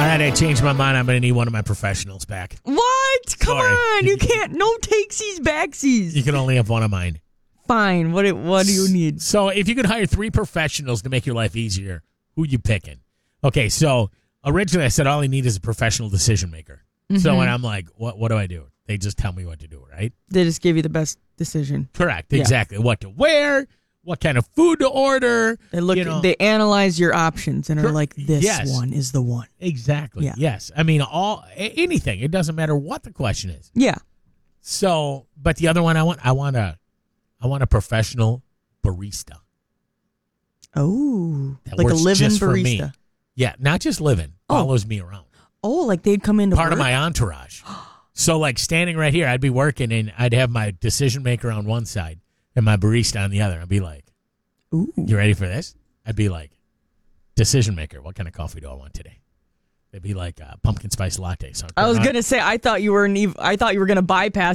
right, I changed my mind. I'm going to need one of my professionals back. What? Come Sorry. on. You can't. No takesies, backsies. You can only have one of mine. Fine. What do you need? So if you could hire 3 professionals to make your life easier, who you picking? Okay, so originally I said all I need is a professional decision maker. So when I'm like, what do I do? They just tell me what to do, right? They just give you the best decision. Correct. Exactly. What to wear, what kind of food to order. They look. They analyze your options and are like, this Yes. one is the one. Exactly. Yeah. Yes. I mean, anything. It doesn't matter what the question is. Yeah. So, but the other one I want a professional barista. Oh, That like a works living just for me. barista. Yeah, not just living. Follows me around. Oh, like they'd come into Part of work? my entourage. So, like standing right here, I'd be working and I'd have my decision maker on one side and my barista on the other. I'd be like, Ooh. "You ready for this?" I'd be like, "Decision maker, what kind of coffee do I want today?" They'd be like, "Pumpkin spice latte." So I was gonna say, I thought you were gonna bypass